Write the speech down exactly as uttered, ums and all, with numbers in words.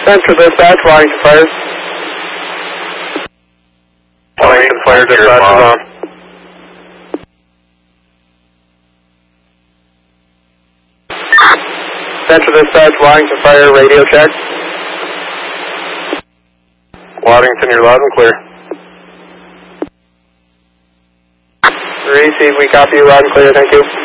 Central Dispatch, Waddington Fire. Waddington Fire Dispatch is on. Central Dispatch, Waddington Fire, radio check. Waddington, you're loud and clear. Receive, we copy you loud and clear, thank you.